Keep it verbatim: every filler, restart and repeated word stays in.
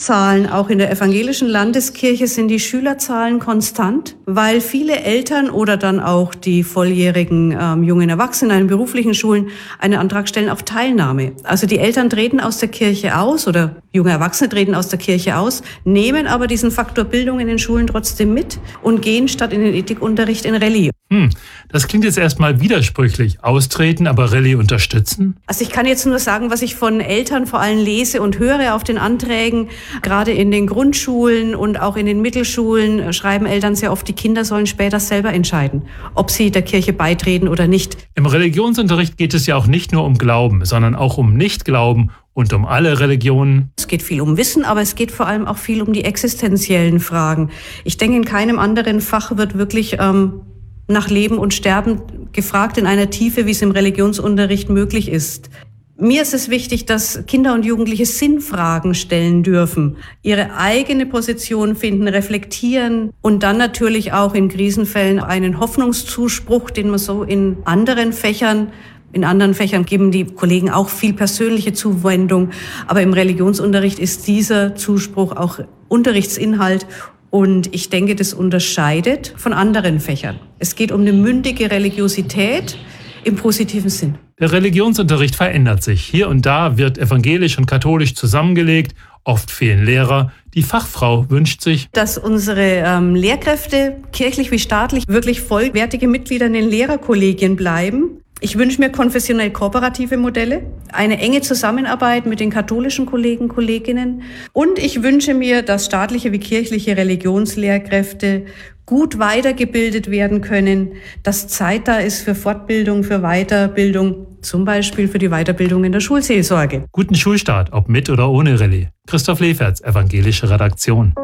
Zahlen, auch in der evangelischen Landeskirche sind die Schülerzahlen konstant, weil viele Eltern oder dann auch die volljährigen ähm, jungen Erwachsenen in beruflichen Schulen einen Antrag stellen auf Teilnahme. Also die Eltern treten aus der Kirche aus oder junge Erwachsene treten aus der Kirche aus, nehmen aber diesen Faktor Bildung in den Schulen trotzdem mit und gehen statt in den Ethikunterricht in Rallye. Hm, das klingt jetzt erstmal widersprüchlich. Austreten, aber Rallye unterstützen? Also ich kann jetzt nur sagen, was ich von Eltern vor allem lese und höre auf den Anträgen. Gerade in den Grundschulen und auch in den Mittelschulen schreiben Eltern sehr oft, die Kinder sollen später selber entscheiden, ob sie der Kirche beitreten oder nicht. Im Religionsunterricht geht es ja auch nicht nur um Glauben, sondern auch um Nichtglauben und um alle Religionen. Es geht viel um Wissen, aber es geht vor allem auch viel um die existenziellen Fragen. Ich denke, in keinem anderen Fach wird wirklich ähm, nach Leben und Sterben gefragt in einer Tiefe, wie es im Religionsunterricht möglich ist. Mir ist es wichtig, dass Kinder und Jugendliche Sinnfragen stellen dürfen, ihre eigene Position finden, reflektieren und dann natürlich auch in Krisenfällen einen Hoffnungszuspruch, den man so in anderen Fächern, in anderen Fächern geben die Kollegen auch viel persönliche Zuwendung, aber im Religionsunterricht ist dieser Zuspruch auch Unterrichtsinhalt. Und ich denke, das unterscheidet von anderen Fächern. Es geht um eine mündige Religiosität im positiven Sinn. Der Religionsunterricht verändert sich. Hier und da wird evangelisch und katholisch zusammengelegt. Oft fehlen Lehrer. Die Fachfrau wünscht sich, dass unsere ähm, Lehrkräfte, kirchlich wie staatlich, wirklich vollwertige Mitglieder in den Lehrerkollegien bleiben. Ich wünsche mir konfessionell kooperative Modelle, eine enge Zusammenarbeit mit den katholischen Kollegen, Kolleginnen. Und ich wünsche mir, dass staatliche wie kirchliche Religionslehrkräfte gut weitergebildet werden können, dass Zeit da ist für Fortbildung, für Weiterbildung, zum Beispiel für die Weiterbildung in der Schulseelsorge. Guten Schulstart, ob mit oder ohne Rallye. Christoph Leferz, evangelische Redaktion.